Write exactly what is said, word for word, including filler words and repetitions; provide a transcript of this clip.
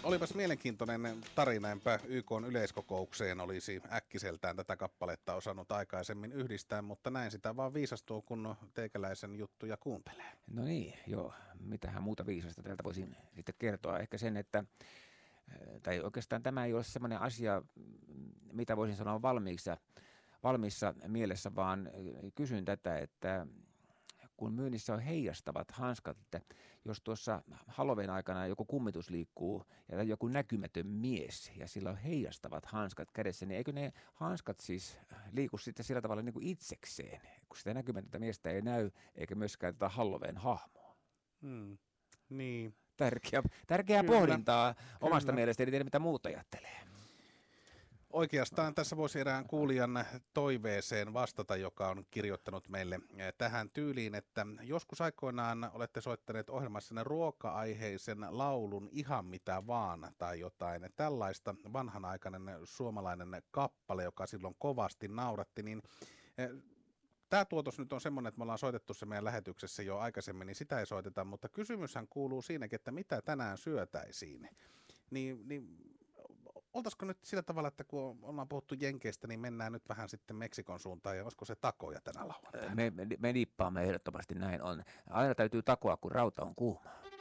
Olipas mielenkiintoinen tarinäinpä Y K:n yleiskokoukseen olisi äkkiseltään tätä kappaletta osannut aikaisemmin yhdistää, mutta näin sitä vaan viisastuu, kun teikäläisen juttuja kuuntelee. No niin, joo. Mitähän muuta viisasta täältä voisin sitten kertoa. Ehkä sen, että, tai oikeastaan tämä ei ole semmoinen asia, mitä voisin sanoa valmiissa, valmiissa mielessä, vaan kysyn tätä, että kun myynnissä on heijastavat hanskat, että jos tuossa Halloween aikana joku kummitus liikkuu ja joku näkymätön mies ja sillä on heijastavat hanskat kädessä, niin eikö ne hanskat siis liiku sitten sillä tavalla niin kuin itsekseen, kun sitä näkymätöntä miestä ei näy eikä myöskään tätä Halloween hahmoa? Hmm. Niin. Tärkeä, tärkeää kyllä, pohdintaa omasta kyllä. mielestä, ei tiedä mitä muuta ajattelee. Oikeastaan tässä voisi erään kuulijan toiveeseen vastata, joka on kirjoittanut meille tähän tyyliin, että joskus aikoinaan olette soittaneet ohjelmassanne ruoka-aiheisen laulun ihan mitä vaan tai jotain. Tällaista vanhanaikainen suomalainen kappale, joka silloin kovasti nauratti, niin tämä tuotos nyt on semmoinen, että me ollaan soitettu se meidän lähetyksessä jo aikaisemmin, niin sitä ei soiteta, mutta kysymyshän kuuluu siinäkin, että mitä tänään syötäisiin. Niin, niin oltaisiko nyt sillä tavalla, että kun ollaan puhuttu Jenkeistä, niin mennään nyt vähän sitten Meksikon suuntaan, ja olisiko se takoja tänä lauantaina? Me, me, me nippaamme ehdottomasti, näin on. Aina täytyy takoa, kun rauta on kuuma.